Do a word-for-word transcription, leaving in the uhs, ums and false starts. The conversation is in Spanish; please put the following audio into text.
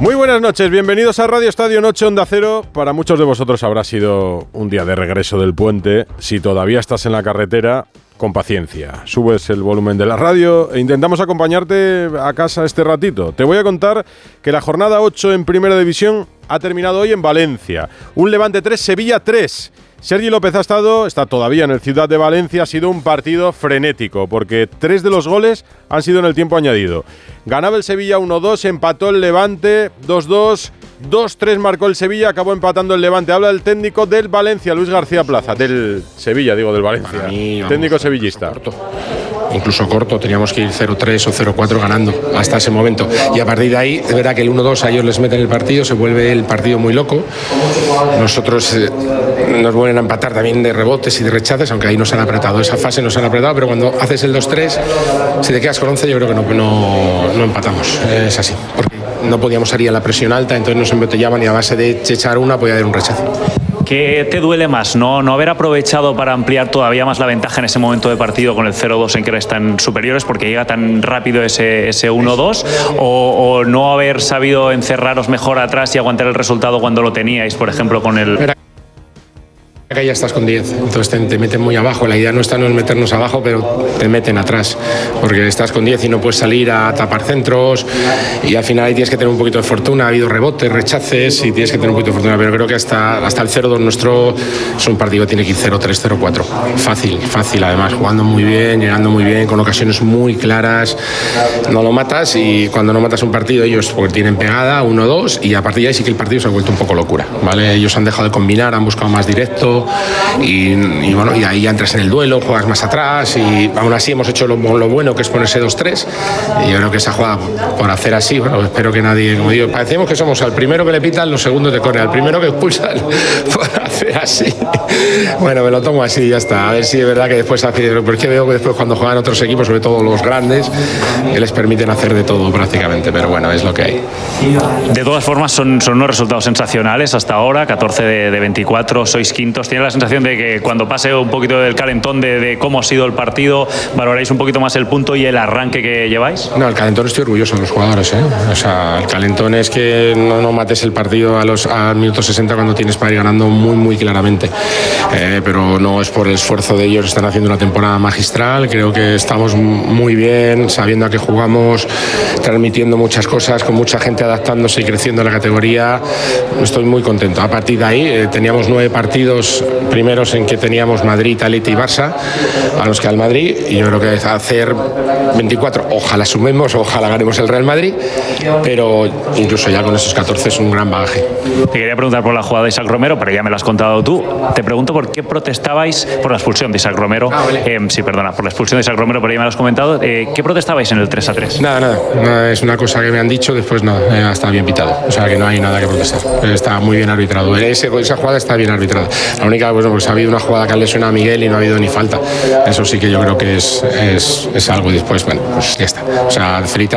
Muy buenas noches, bienvenidos a Radio Estadio Noche Onda Cero. Para muchos de vosotros habrá sido un día de regreso del puente. Si todavía estás en la carretera, con paciencia. Subes el volumen de la radio e intentamos acompañarte a casa este ratito. Te voy a contar que la jornada ocho en Primera División ha terminado hoy en Valencia. Un Levante tres, Sevilla tres. Sergi López ha estado, está todavía en el Ciudad de Valencia. Ha sido un partido frenético porque tres de los goles han sido en el tiempo añadido. Ganaba el Sevilla uno dos, empató el Levante dos dos, dos tres marcó el Sevilla, acabó empatando el Levante. Habla el técnico del Valencia, Luis García Plaza, del Sevilla, digo, del Valencia. Para mí, vamos, técnico sevillista. Corto. Incluso corto, teníamos que ir cero tres o cero cuatro ganando hasta ese momento. Y a partir de ahí, de verdad que el uno dos a ellos les meten el partido, se vuelve el partido muy loco. Nosotros eh, nos vuelven a empatar también de rebotes y de rechaces, aunque ahí nos han apretado. Esa fase nos han apretado, pero cuando haces el dos tres, si te quedas con once, yo creo que no, no, no empatamos. Es así, porque no podíamos salir a la presión alta, entonces nos embotellaban y a base de echar una podía haber un rechazo. ¿Qué te duele más? ¿No, no haber aprovechado para ampliar todavía más la ventaja en ese momento de partido con el cero dos en que eres tan superiores porque llega tan rápido ese, ese uno dos? O, ¿O no haber sabido encerraros mejor atrás y aguantar el resultado cuando lo teníais, por ejemplo, con el... Que ya estás con diez, entonces te, te meten muy abajo. La idea no está no es meternos abajo, pero te meten atrás, porque estás con diez y no puedes salir a tapar centros y al final ahí tienes que tener un poquito de fortuna. Ha habido rebotes, rechaces y tienes que tener un poquito de fortuna, pero creo que hasta, hasta el cero dos nuestro es un partido que tiene que ir cero tres, cero cuatro. Fácil, fácil además, jugando muy bien, llegando muy bien, con ocasiones muy claras. No lo matas y cuando no matas un partido ellos porque tienen pegada, uno dos, y a partir de ahí sí que el partido se ha vuelto un poco locura, ¿vale? Ellos han dejado de combinar, han buscado más directo. Y, y bueno, y ahí ya entras en el duelo, juegas más atrás y aún así hemos hecho lo, lo bueno que es ponerse dos tres y yo creo que esa jugada por hacer así, bueno, espero que nadie, como digo, parecemos que somos al primero que le pitan, los segundos de córner, al primero que expulsan por hacer así. Bueno, me lo tomo así y ya está, a ver si es verdad que después hace, porque veo que después cuando juegan otros equipos, sobre todo los grandes, que les permiten hacer de todo prácticamente, pero bueno, es lo que hay. De todas formas son, son unos resultados sensacionales hasta ahora, catorce de, de veinticuatro, sois quintos. ¿Tiene la sensación de que cuando pase un poquito del calentón de, de cómo ha sido el partido, valoráis un poquito más el punto y el arranque que lleváis? No, el calentón estoy orgulloso de los jugadores, ¿eh? O sea, el calentón es que no, no mates el partido a los a minutos sesenta cuando tienes para ir ganando muy, muy claramente. Eh, pero no es por el esfuerzo de ellos, están haciendo una temporada magistral, creo que estamos muy bien, sabiendo a qué jugamos, transmitiendo muchas cosas, con mucha gente adaptándose y creciendo en la categoría. Estoy muy contento. A partir de ahí eh, teníamos nueve partidos primeros en que teníamos Madrid, Atleti y Barça, a los que al Madrid, y yo creo que hacer veinticuatro, ojalá sumemos, ojalá ganemos el Real Madrid, pero incluso ya con esos catorce es un gran bagaje. Te quería preguntar por la jugada de Isaac Romero, pero ya me lo has contado tú. Te pregunto por qué protestabais por la expulsión de Isaac Romero. Ah, vale. eh, sí, perdona, por la expulsión de Isaac Romero, pero ya me lo has comentado. Eh, ¿Qué protestabais en el tres a tres? Nada, nada, nada, es una cosa que me han dicho, después no, eh, está bien pitado, o sea que no hay nada que protestar, está muy bien arbitrado. Ese, esa jugada está bien arbitrada. La única, bueno, pues ha habido una jugada que ha lesionado a Miguel y no ha habido ni falta. Eso sí que yo creo que es, es, es algo y después, bueno, pues ya está. O sea, felicitar